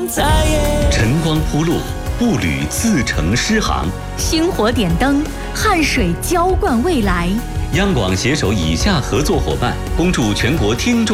在耶。 晨光铺路，步履自成诗行。 星火点灯，汗水浇灌未来。 央广携手以下合作伙伴，恭祝全国听众